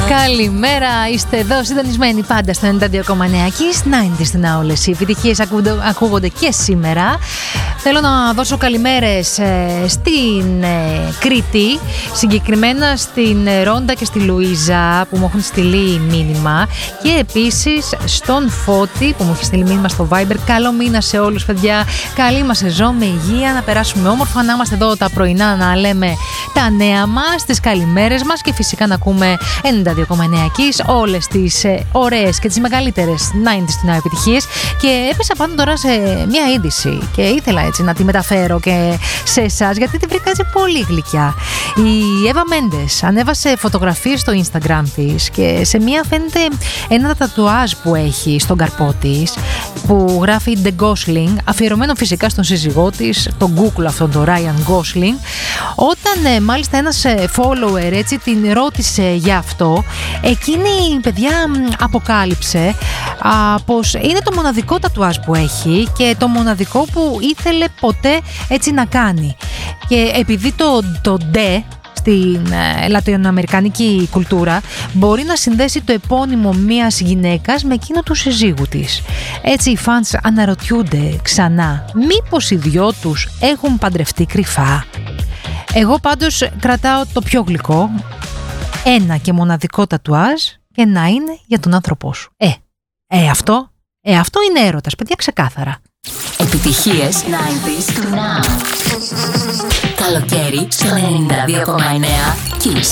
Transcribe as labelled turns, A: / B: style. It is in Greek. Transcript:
A: Καλημέρα, είστε εδώ συντονισμένοι πάντα στο 92,9 Kiss 90's now. Όλες οι επιτυχίες ακούγονται και σήμερα. Θέλω να δώσω καλημέρες στην Κρήτη, συγκεκριμένα στην Ρόντα και στη Λουίζα που μου έχουν στείλει μήνυμα, και επίσης στον Φώτη που μου έχει στείλει μήνυμα στο Viber. Καλό μήνα σε όλους, παιδιά. Καλή μας σεζόν με υγεία, να περάσουμε όμορφα, να είμαστε εδώ τα πρωινά να λέμε τα νέα μας, τις καλημέρες μας και φυσικά να ακούμε 92,9 Kiss, όλες τις ωραίες και τις μεγαλύτερες 90's now επιτυχίες. Και έπεσα πάνω τώρα σε μια είδηση και ήθελα έτσι να τη μεταφέρω και σε εσάς, γιατί τη βρήκα έτσι πολύ γλυκιά. Η Εύα Μέντες ανέβασε φωτογραφίες στο Instagram της και σε μία φαίνεται ένα τατουάζ που έχει στον καρπό της που γράφει The Gosling, αφιερωμένο φυσικά στον σύζυγό της, τον Google αυτόν, τον Ryan Gosling. Όταν μάλιστα ένας follower έτσι την ρώτησε για αυτό, εκείνη, παιδιά, αποκάλυψε πως είναι το μοναδικό τατουάζ που έχει και το μοναδικό που ήθελε ποτέ έτσι να κάνει. Και επειδή το D στην λατινοαμερικανική κουλτούρα μπορεί να συνδέσει το επώνυμο μιας γυναίκας με εκείνο του συζύγου της. Έτσι οι fans αναρωτιούνται ξανά, μήπως οι δυο τους έχουν παντρευτεί κρυφά? Εγώ πάντως κρατάω το πιο γλυκό, ένα και μοναδικό τατουάζ, και να είναι για τον άνθρωπό σου. Αυτό είναι έρωτας, παιδιά, ξεκάθαρα.
B: Επιτυχίες 90's now. Καλοκαίρι στο 92,9 Kiss.